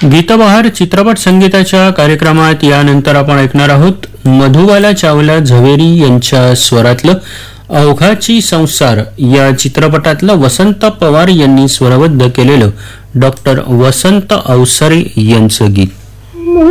गीतबहार चित्रपट संगीताच्या कार्यक्रमात यानंतर आपण ऐकणार आहोत मधुबाला चावला झवेरी यांच्या स्वरातलं अवघाची संसार या चित्रपटातलं वसंत पवार यांनी स्वरबद्ध केलेलं डॉक्टर वसंत अवसरे यांचं गीत.